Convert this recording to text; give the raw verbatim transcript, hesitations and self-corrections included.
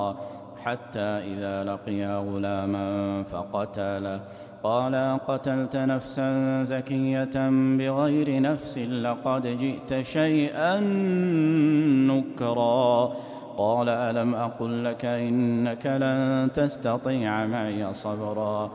حتى إذا لقيا غلاما فقتله قال قتلت نفسا زكية بغير نفس لقد جئت شيئا نكرا قال ألم أقل لك إنك لن تستطيع معي صبرا